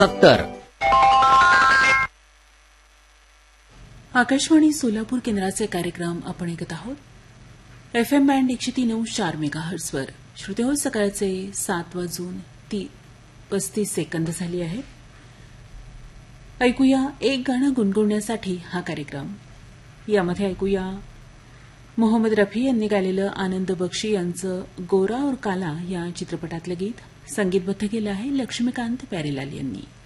70. आकाशवाणी सोलापूर केंद्राचे कार्यक्रम आपण ऐकत आहोत. FM band 103.4 मेगाहर्ट्झवर. श्रोतेहो, सकाळचे 7:35 झाली आहे. ऐकूया एक गाणं गुणगुणण्यासाठी हा कार्यक्रम. यामध्ये ऐकूया मोहम्मद रफी यांनी गायलेलं आनंद बक्षी यांचं गोरा और काला या चित्रपटातलं गीत. संगीतबद्ध केलं आहे लक्ष्मीकांत प्यारेलाल यांनी.